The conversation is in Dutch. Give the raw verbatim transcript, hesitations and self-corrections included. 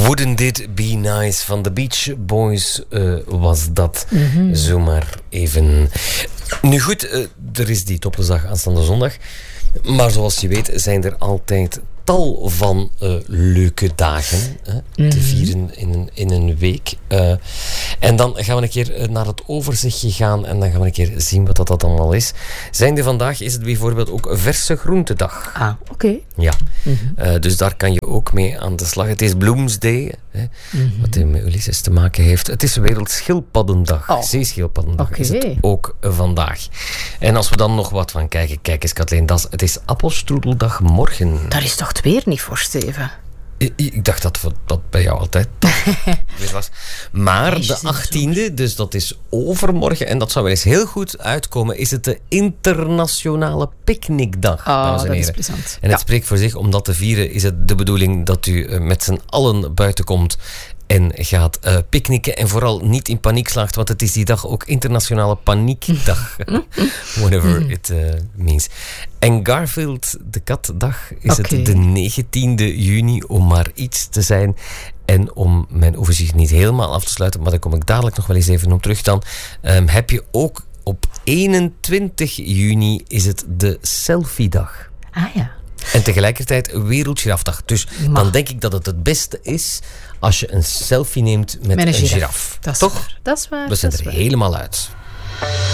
Wouldn't It Be Nice van de Beach Boys uh, was dat. Mm-hmm. Zomaar even. Nu goed, uh, er is die toplesdag aanstaande zondag. Maar zoals je weet zijn er altijd tal van uh, leuke dagen hè, mm-hmm. te vieren in een, in een week. Uh, en dan gaan we een keer naar het overzichtje gaan en dan gaan we een keer zien wat dat, dat allemaal is. Zijnde vandaag is het bijvoorbeeld ook Verse Groentedag. Ah, oké. Okay. Ja, mm-hmm. uh, dus daar kan je ook mee aan de slag. Het is Bloomsday, hè, mm-hmm. wat met Ulysses te maken heeft. Het is Wereldschildpaddendag. Oh. Zeeschildpaddendag okay. is het ook uh, vandaag. En als we dan nog wat van kijken, kijk eens Kathleen, dat is, het is Appelstroedeldag morgen. Daar is toch het weer niet voor, Steven? Ik, ik dacht dat dat bij jou altijd weer was. Maar de achttiende, dus dat is overmorgen, en dat zou wel eens heel goed uitkomen, is het de Internationale Picknickdag. Oh, dat is plezant. En het ja. spreekt voor zich, om dat te vieren is het de bedoeling dat u met z'n allen buiten komt en gaat uh, picknicken en vooral niet in paniek slaagt, want het is die dag ook Internationale Paniekdag. Whatever it uh, means. En Garfield de Katdag is okay. het de negentiende juni, om maar iets te zijn. En om mijn overzicht niet helemaal af te sluiten, maar daar kom ik dadelijk nog wel eens even op terug, dan um, heb je ook op eenentwintig juni is het de Selfie-dag. Ah ja. En tegelijkertijd Wereldgirafdag. Dus maar. dan denk ik dat het het beste is als je een selfie neemt met, met een, een giraf. Dat is Toch? waar. Dat is waar. We zijn er waar. helemaal uit.